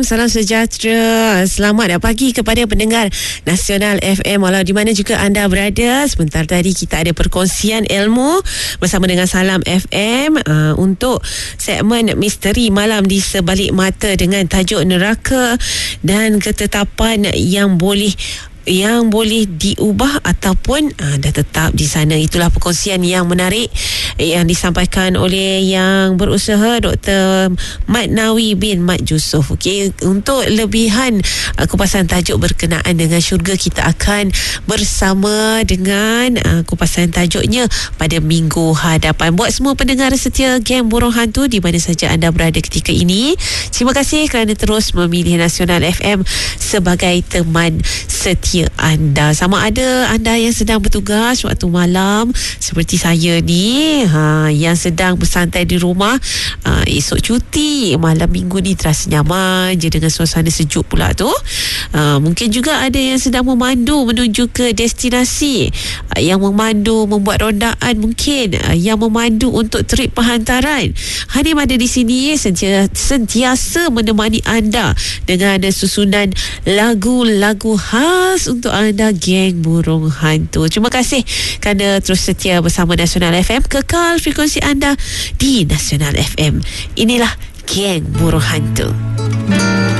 Salam sejahtera. Selamat pagi kepada pendengar Nasional FM walau di mana juga anda berada. Sebentar tadi kita ada perkongsian ilmu bersama dengan Salam FM untuk segmen Misteri Malam di Sebalik Mata dengan tajuk neraka dan ketetapan yang boleh diubah ataupun dah tetap di sana. Itulah perkongsian yang menarik yang disampaikan oleh yang berusaha Dr. Mat Nawi bin Mat Yusof. Okey, untuk lebihan kupasan tajuk berkenaan dengan syurga, kita akan bersama dengan kupasan tajuknya pada minggu hadapan. Buat semua pendengar setia Geng Burung Hantu di mana saja anda berada ketika ini, terima kasih kerana terus memilih Nasional FM sebagai teman setia anda. Sama ada anda yang sedang bertugas waktu malam seperti saya ni, yang sedang bersantai di rumah, esok cuti, malam minggu ni terasa nyaman je dengan suasana sejuk pula tu. Mungkin juga ada yang sedang memandu menuju ke destinasi, yang memandu membuat rondaan, mungkin yang memandu untuk trip penghantaran. Hanim ada di sini sentiasa menemani anda dengan susunan lagu-lagu khas untuk anda Geng Burung Hantu. Terima kasih kerana terus setia bersama Nasional FM. Kekal frekuensi anda di Nasional FM. Inilah Geng Burung Hantu.